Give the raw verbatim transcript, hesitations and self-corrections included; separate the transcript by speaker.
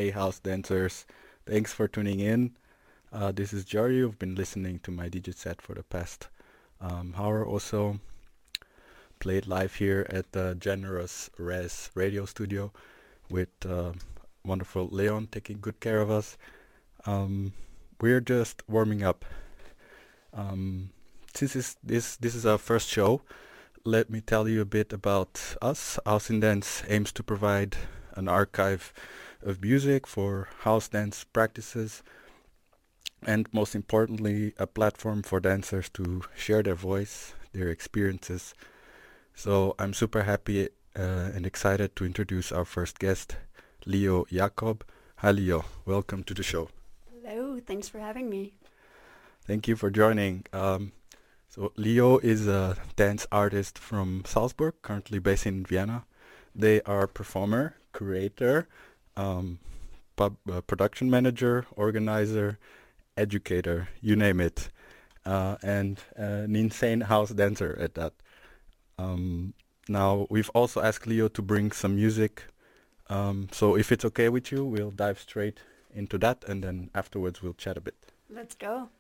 Speaker 1: Hey house dancers, thanks for tuning in. Uh, this is Jory. You've been listening to my D J set for the past um, hour or so. Played live here at the Generous Res radio studio with uh, wonderful Leon taking good care of us. Um, we're just warming up. Um, since this, this this is our first show, let me tell you a bit about us. House in Dance aims to provide an archive of music for house dance practices, and most importantly, a platform for dancers to share their voice, their experiences. So I'm super happy uh, and excited to introduce our first guest, Leo Jacob. Hi Leo, welcome to the show.
Speaker 2: Hello, thanks for having me.
Speaker 1: Thank you for joining. Um, so Leo is a dance artist from Salzburg, currently based in Vienna. They are performer, curator, um, pub, uh, production manager, organizer, educator, you name it, uh, and uh, an insane house dancer at that. Um, now, we've also asked Leo to bring some music, um, so if it's okay with you, we'll dive straight into that, and then afterwards we'll chat a bit.
Speaker 2: Let's go.